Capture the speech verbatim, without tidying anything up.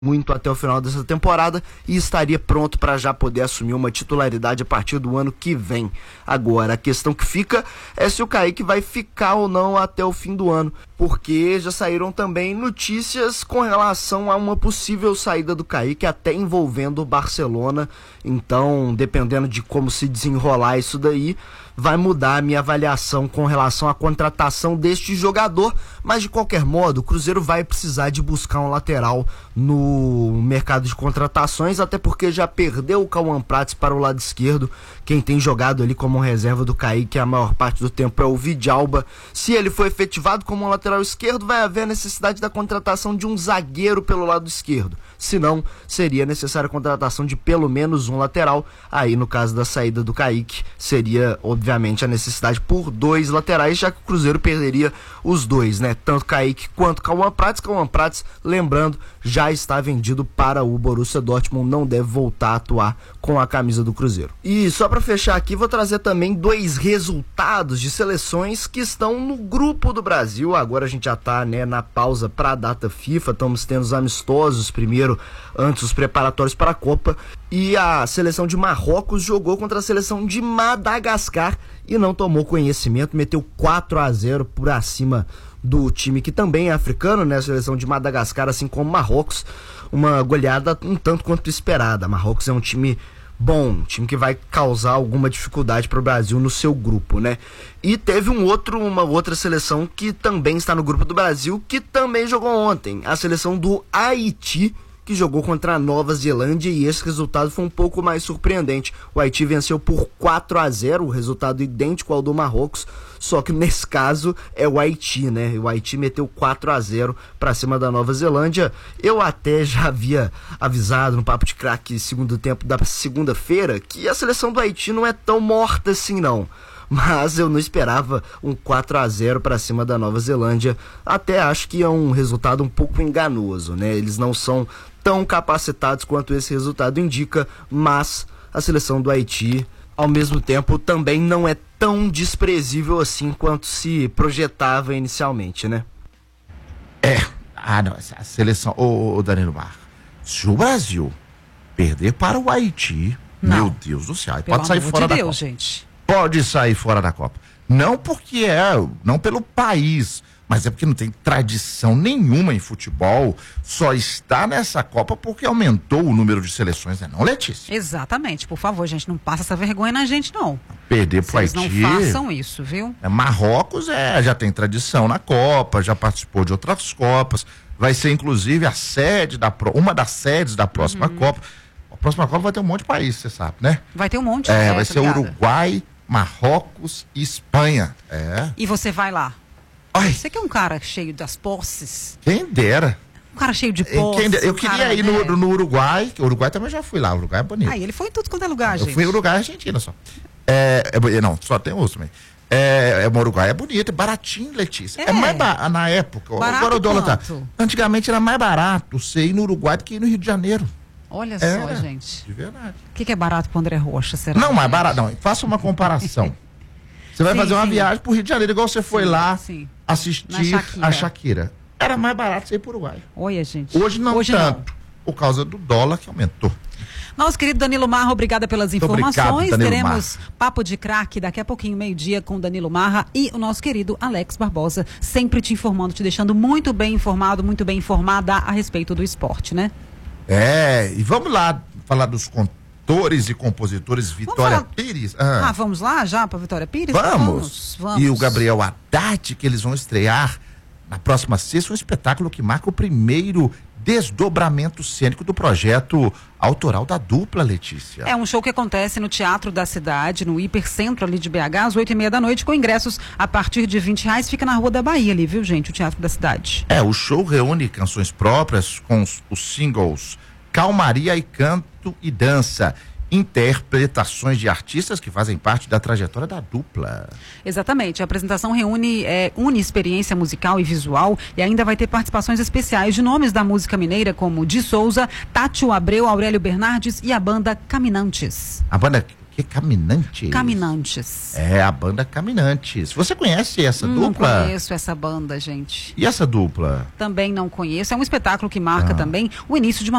muito até o final dessa temporada e estaria pronto para já poder assumir uma titularidade a partir do ano que vem. Agora, a questão que fica é se o Kaique vai ficar ou não até o fim do ano, porque já saíram também notícias com relação a uma possível saída do Kaique, até envolvendo o Barcelona. Então, dependendo de como se desenrolar isso daí, vai mudar a minha avaliação com relação à contratação deste jogador, mas de qualquer modo o Cruzeiro vai precisar de buscar um lateral no mercado de contratações, até porque já perdeu o Cauã Prats para o lado esquerdo. Quem tem jogado ali como reserva do Kaique a maior parte do tempo é o Vidalba. Se ele for efetivado como um lateral esquerdo, vai haver a necessidade da contratação de um zagueiro pelo lado esquerdo, se não, seria necessária a contratação de pelo menos um lateral. Aí no caso da saída do Kaique, seria obviamente a necessidade por dois laterais, já que o Cruzeiro perderia os dois, né? Tanto Kaique quanto Cauã Prats. Cauã Prats, lembrando, já está vendido para o Borussia Dortmund, não deve voltar a atuar com a camisa do Cruzeiro. E só para fechar aqui, vou trazer também dois resultados de seleções que estão no grupo do Brasil. Agora a gente já está, né, na pausa para a data FIFA, estamos tendo os amistosos primeiro, antes os preparatórios para a Copa, e a seleção de Marrocos jogou contra a seleção de Madagascar e não tomou conhecimento, meteu quatro a zero por acima do time que também é africano, né? A seleção de Madagascar, assim como Marrocos, uma goleada um tanto quanto esperada. Marrocos é um time bom, um time que vai causar alguma dificuldade para o Brasil no seu grupo, né? E teve um outro, uma outra seleção que também está no grupo do Brasil, que também jogou ontem, a seleção do Haiti, que jogou contra a Nova Zelândia, e esse resultado foi um pouco mais surpreendente. O Haiti venceu por quatro a zero, o resultado idêntico ao do Marrocos, só que nesse caso é o Haiti, né? O Haiti meteu quatro a zero para cima da Nova Zelândia. Eu até já havia avisado no Papo de Craque segundo tempo da segunda-feira que a seleção do Haiti não é tão morta assim não, mas eu não esperava um quatro a zero para cima da Nova Zelândia. Até acho que é um resultado um pouco enganoso, né? Eles não são tão capacitados quanto esse resultado indica, mas a seleção do Haiti, ao mesmo tempo, também não é tão desprezível assim quanto se projetava inicialmente, né? É, ah não, a seleção, ô, ô Danilo Mar, se o Brasil perder para o Haiti, não, meu Deus do céu, pode sair fora da Copa. Gente. Pode sair fora da Copa. Não porque é, não pelo país, mas é porque não tem tradição nenhuma em futebol, só está nessa Copa porque aumentou o número de seleções, né, não, Letícia? Exatamente, por favor, gente, não passa essa vergonha na gente, não. Perder pro Haiti. Não façam isso, viu? É, Marrocos é, já tem tradição na Copa, já participou de outras Copas, vai ser inclusive a sede da, uma das sedes da próxima uhum. Copa. A próxima Copa vai ter um monte de país, você sabe, né? Vai ter um monte. É, é vai ser obrigada. Uruguai, Marrocos e Espanha. É. E você vai lá? Ai. Você que é um cara cheio das posses. Quem dera. Um cara cheio de posses. Quem eu um queria cara, ir no, né? no Uruguai, que o Uruguai também já fui lá, o Uruguai é bonito. Ah, ele foi em tudo quanto é lugar, eu gente. Eu fui em Uruguai e Argentina só. É, é, não, só tem outro também. É, é, o Uruguai é bonito, é baratinho, Letícia. É, é mais ba- na época. Barato agora o dólar tá. quanto? Antigamente era mais barato você ir no Uruguai do que ir no Rio de Janeiro. Olha é, só, gente. De verdade. O que, que é barato pro André Rocha, será? Não, mais barato, não. Faça uma comparação. Você vai sim, fazer uma sim. viagem pro Rio de Janeiro, igual você foi sim, lá sim. assistir Shakira. a Shakira. Era mais barato você ir pro Uruguai. Olha, gente. Hoje não Hoje tanto, não. por causa do dólar que aumentou. Nosso querido Danilo Marra, obrigada pelas Muito informações. obrigado, Teremos Marra. Papo de Craque daqui a pouquinho, meio-dia, com Danilo Marra e o nosso querido Alex Barbosa, sempre te informando, te deixando muito bem informado, muito bem informada a respeito do esporte, né? É, e vamos lá falar dos cantores e compositores Vitória falar... Pires. Ah. ah, vamos lá já para Vitória Pires? Vamos. Vamos, vamos. E o Gabriel Haddad, que eles vão estrear na próxima sexta, um espetáculo que marca o primeiro desdobramento cênico do projeto autoral da dupla, Letícia. É um show que acontece no Teatro da Cidade, no hipercentro ali de B H, às oito e meia da noite, com ingressos a partir de vinte reais. Fica na Rua da Bahia ali, viu, gente? O Teatro da Cidade. É, o show reúne canções próprias com os, os singles Calmaria e Canto e Dança, interpretações de artistas que fazem parte da trajetória da dupla. Exatamente, a apresentação reúne, é, une experiência musical e visual e ainda vai ter participações especiais de nomes da música mineira como Di Souza, Tátio Abreu, Aurélio Bernardes e a banda Caminantes. A banda Que Caminantes? Caminantes. É, a banda Caminantes. Você conhece essa hum, dupla? Não conheço essa banda, gente. E essa dupla? Também não conheço. É um espetáculo que marca ah. também o início de uma